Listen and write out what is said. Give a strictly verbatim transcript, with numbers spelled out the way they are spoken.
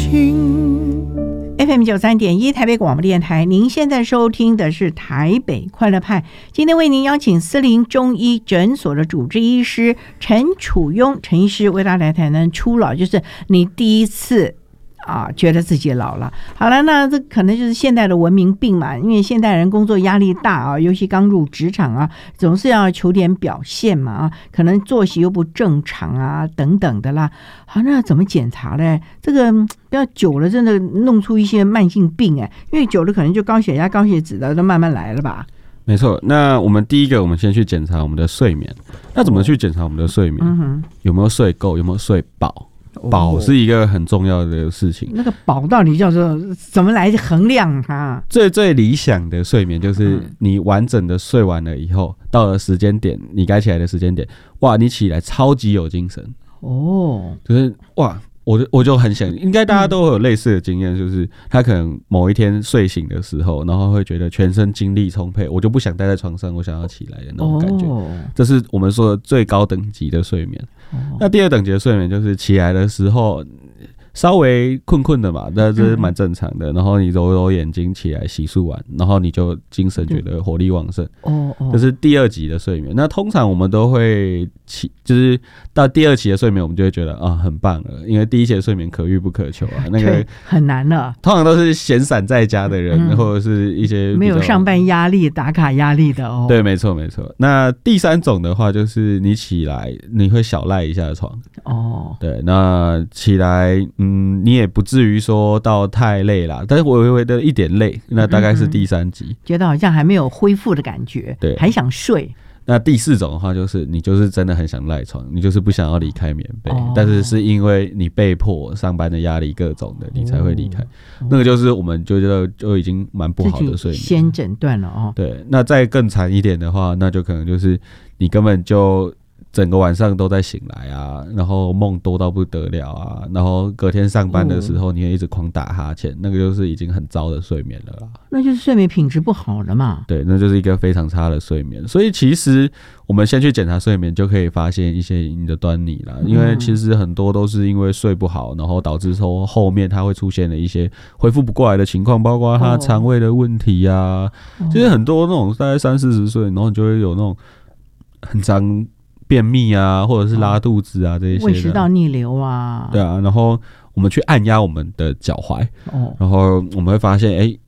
情。F M 九三点一台北广播电台，您现在收听的是台北快乐派。今天为您邀请思林中医诊所的主治医师陈楚庸陈医师为大家来谈谈初老，就是你第一次啊，觉得自己老了。好了，那这可能就是现代的文明病嘛，因为现代人工作压力大啊，尤其刚入职场啊，总是要求点表现嘛啊，可能作息又不正常啊，等等的啦。好，那怎么检查呢？这个不要久了，真的弄出一些慢性病哎，因为久了可能就高血压、高血脂的都慢慢来了吧。 没错，那我们第一个，我们先去检查我们的睡眠。那怎么去检查我们的睡眠？嗯、有没有睡够？有没有睡饱？饱是一个很重要的事情。 那个饱到底叫做怎么来衡量它？ 最最理想的睡眠就是你完整的睡完了以后，到了时间点，你该起来的时间点，哇，你起来超级有精神哦，就是哇。我就我就很想，应该大家都有类似的经验，就是他可能某一天睡醒的时候，然后会觉得全身精力充沛，我就不想待在床上，我想要起来的那种感觉。哦、这是我们说的最高等级的睡眠。哦、那第二等级的睡眠就是起来的时候稍微困困的嘛，那这是蛮正常的。然后你揉揉眼睛起来洗漱完，然后你就精神觉得活力旺盛。哦哦，这是第二级的睡眠。那通常我们都会起，就是到第二期的睡眠，我们就会觉得啊很棒了，因为第一期的睡眠可遇不可求啊，那个很难了。 通常都是闲散在家的人，嗯、或者是一些没有上班压力、打卡压力的哦。 对，没错没错。那第三种的话，就是你起来你会小赖一下床。哦，对，那起来嗯，你也不至于说到太累啦，但是微微的一点累，那大概是第三级，嗯、 觉得好像还没有恢复的感觉，对，还想睡。 那第四种的话，就是你就是真的很想赖床，你就是不想要离开棉被，哦、但是是因为你被迫上班的压力各种的，你才会离开。哦、那个就是我们就觉得就已经蛮不好的睡眠， 先诊断了哦。 对，那再更惨一点的话，那就可能就是你根本就整个晚上都在醒来啊，然后梦多到不得了啊，然后隔天上班的时候你会一直狂打哈欠，那个就是已经很糟的睡眠了啦。 那就是睡眠品质不好了嘛。 对，那就是一个非常差的睡眠。所以其实我们先去检查睡眠，就可以发现一些你的端倪啦。因为其实很多都是因为睡不好，然后导致说后面它会出现了一些恢复不过来的情况，包括它肠胃的问题啊。哦、就是很多那种大概三四十岁，然后你就会有那种很常便秘啊，或者是拉肚子啊，这些胃食道逆流啊， 对啊，然后我们去按压我们的脚踝，哦，然后我们会发现，哎、欸，